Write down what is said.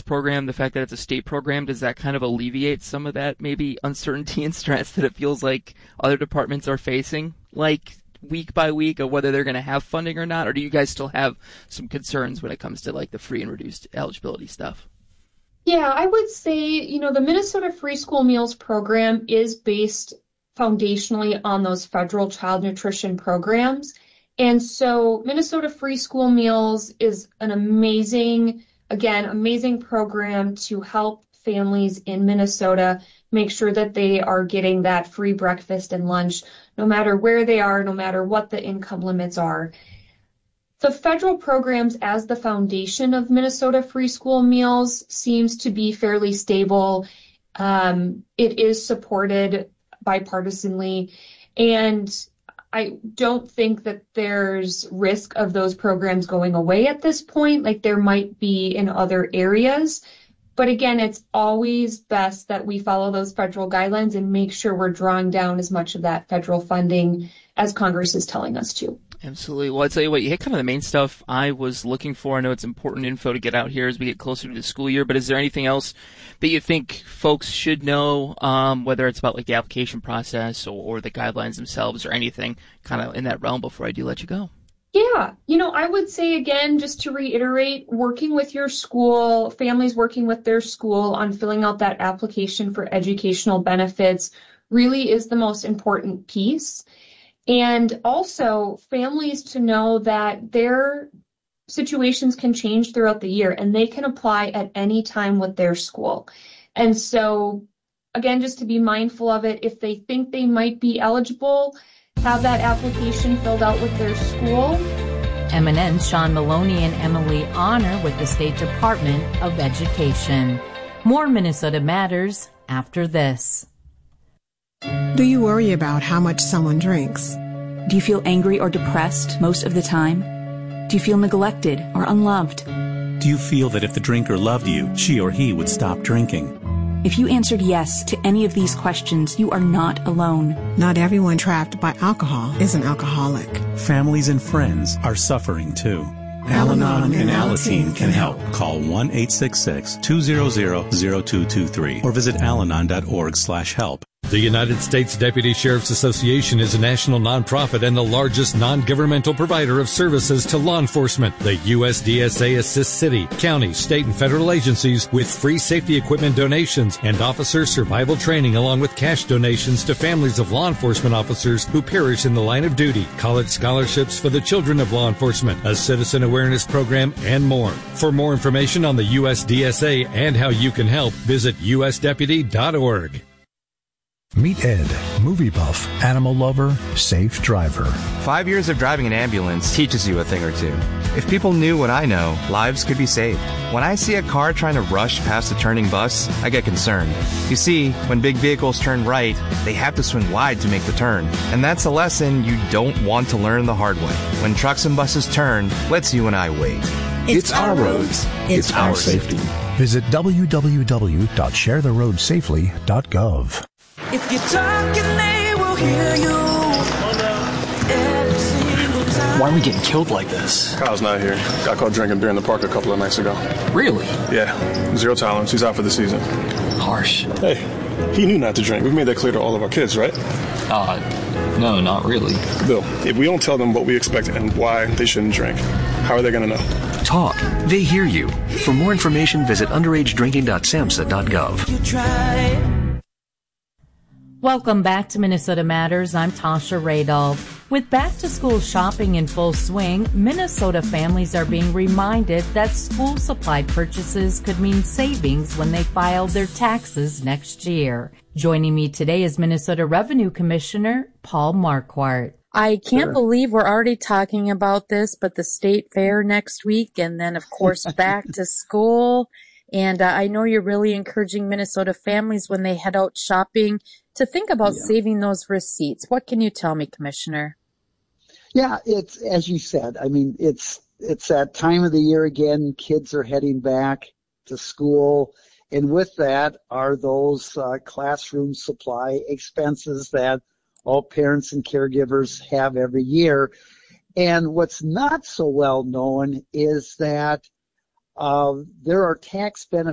program, the fact that it's a state program, does that kind of alleviate some of that maybe uncertainty and stress that it feels like other departments are facing, like week by week, of whether they're going to have funding or not? Or do you guys still have some concerns when it comes to like the free and reduced eligibility stuff? Yeah, I would say, the Minnesota Free School Meals program is based foundationally on those federal child nutrition programs. And so Minnesota Free School Meals is an amazing program to help families in Minnesota make sure that they are getting that free breakfast and lunch, no matter where they are, no matter what the income limits are. The federal programs as the foundation of Minnesota Free School Meals seems to be fairly stable. It is supported bipartisanly, and I don't think that there's risk of those programs going away at this point, like there might be in other areas. But again, it's always best that we follow those federal guidelines and make sure we're drawing down as much of that federal funding as Congress is telling us to. Absolutely. Well, I'll tell you what, you hit kind of the main stuff I was looking for. I know it's important info to get out here as we get closer to the school year, but is there anything else that you think folks should know, whether it's about like the application process or the guidelines themselves or anything kind of in that realm before I do let you go? Yeah, I would say again, just to reiterate, working with your school, families working with their school on filling out that application for educational benefits really is the most important piece. And also families to know that their situations can change throughout the year and they can apply at any time with their school. And so, again, just to be mindful of it, if they think they might be eligible, have that application filled out with their school. MNN's Sean Maloney and Emily Honor with the State Department of Education. More Minnesota Matters after this. Do you worry about how much someone drinks? Do you feel angry or depressed most of the time? Do you feel neglected or unloved? Do you feel that if the drinker loved you, she or he would stop drinking? If you answered yes to any of these questions, you are not alone. Not everyone trapped by alcohol is an alcoholic. Families and friends are suffering too. Al-Anon and Alateen can help. Call 1-866-200-0223 or visit alanon.org/help. The United States Deputy Sheriff's Association is a national nonprofit and the largest non-governmental provider of services to law enforcement. The USDSA assists city, county, state, and federal agencies with free safety equipment donations and officer survival training, along with cash donations to families of law enforcement officers who perish in the line of duty, college scholarships for the children of law enforcement, a citizen awareness program, and more. For more information on the USDSA and how you can help, visit usdeputy.org. Meet Ed, movie buff, animal lover, safe driver. 5 years of driving an ambulance teaches you a thing or two. If people knew what I know, lives could be saved. When I see a car trying to rush past a turning bus, I get concerned. You see, when big vehicles turn right, they have to swing wide to make the turn. And that's a lesson you don't want to learn the hard way. When trucks and buses turn, let's you and I wait. It's our roads. It's our safety. Visit www.sharetheroadsafely.gov. If you're talking, they will hear you. Every single time. Why are we getting killed like this? Kyle's not here. Got caught drinking beer in the park a couple of nights ago. Really? Yeah. 0 tolerance. He's out for the season. Harsh. Hey, he knew not to drink. We've made that clear to all of our kids, right? No, not really. Bill, if we don't tell them what we expect and why they shouldn't drink, how are they going to know? Talk. They hear you. For more information, visit underagedrinking.samhsa.gov. You try. Welcome back to Minnesota Matters. I'm Tasha Radolph. With back-to-school shopping in full swing, Minnesota families are being reminded that school supply purchases could mean savings when they file their taxes next year. Joining me today is Minnesota Revenue Commissioner Paul Marquardt. I can't believe we're already talking about this, but the state fair next week, and then, of course, back to school. And I know you're really encouraging Minnesota families when they head out shopping to think about saving those receipts. What can you tell me, Commissioner? Yeah, it's, as you said, I mean, it's that time of the year again. Kids are heading back to school. And with that are those classroom supply expenses that all parents and caregivers have every year. And what's not so well known is that there are tax benefits